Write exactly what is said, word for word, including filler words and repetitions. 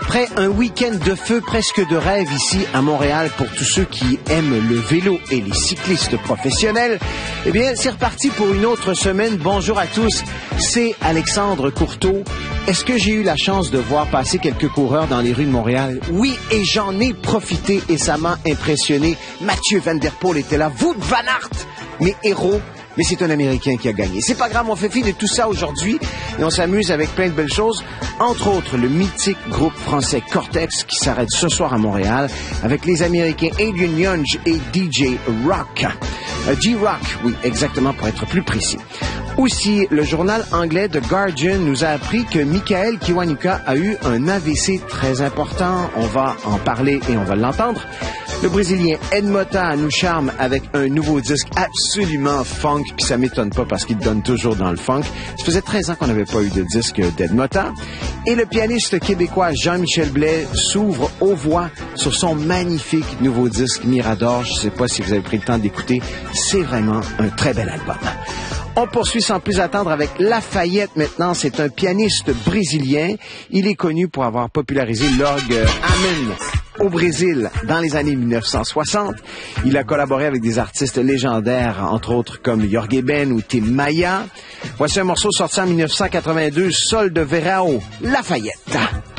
Après un week-end de feu presque de rêve ici à Montréal pour tous ceux qui aiment le vélo et les cyclistes professionnels, eh bien, c'est reparti pour une autre semaine. Bonjour à tous, c'est Alexandre Courteau. Est-ce que j'ai eu la chance de voir passer quelques coureurs dans les rues de Montréal? Oui, et j'en ai profité et ça m'a impressionné. Mathieu Van Der Poel était là, Wout van Aert, mes héros. Mais c'est un Américain qui a gagné. C'est pas grave, on fait fi de tout ça aujourd'hui et on s'amuse avec plein de belles choses. Entre autres, le mythique groupe français Cortex qui s'arrête ce soir à Montréal avec les Américains Adrian Younge et D J Rock. Euh, G-Rock, oui, exactement, pour être plus précis. Aussi, le journal anglais The Guardian nous a appris que Michael Kiwanuka a eu un A V C très important. On va en parler et on va l'entendre. Le Brésilien Ed Mota nous charme avec un nouveau disque absolument funk, puis ça m'étonne pas parce qu'il donne toujours dans le funk. Ça faisait treize ans qu'on n'avait pas eu de disque d'Ed Mota. Et le pianiste québécois Jean-Michel Blais s'ouvre aux voix sur son magnifique nouveau disque Mirador. Je sais pas si vous avez pris le temps d'écouter. C'est vraiment un très bel album. On poursuit sans plus attendre avec Lafayette maintenant. C'est un pianiste brésilien. Il est connu pour avoir popularisé l'orgue Amen au Brésil dans les années mille neuf cent soixante. Il a collaboré avec des artistes légendaires, entre autres comme Jorge Ben ou Tim Maya. Voici un morceau sorti en mille neuf cent quatre-vingt-deux, Sol de Verão, Lafayette.